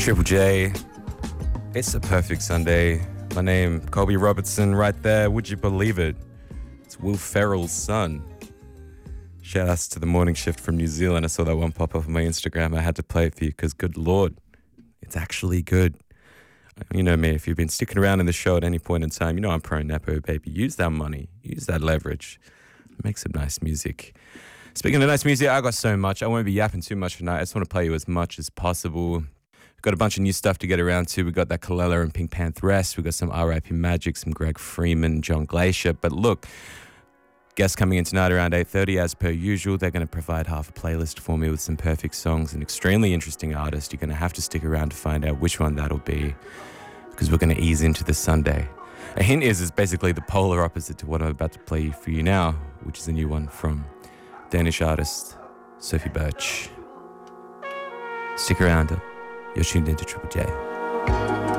Triple J, it's a perfect Sunday. My name, Colby Robertson, right there. Would you believe it? It's Will Ferrell's son. Shout outs to the morning shift from New Zealand. I saw that one pop up on my Instagram. I had to play it for you because, good Lord, it's actually good. You know me, if you've been sticking around in the show at any point in time, you know I'm pro-Nepo, baby. Use that money. Use that leverage. Make some nice music. Speaking of nice music, I got so much. I won't be yapping too much tonight. I just want to play you as much as possible. Got a bunch of new stuff to get around to. We got that Kallela and Pink Pantheress. We got some R.I.P. Magic, some Greg Freeman, John Glacier. But look, guests coming in tonight around 8:30 as per usual. They're going to provide half a playlist for me with some perfect songs. An extremely interesting artist. You're going to have to stick around to find out which one that'll be, because we're going to ease into the Sunday. A hint is it's basically the polar opposite to what I'm about to play for you now, which is a new one from Danish artist Sophie Birch. Stick around. You're tuned into Triple J.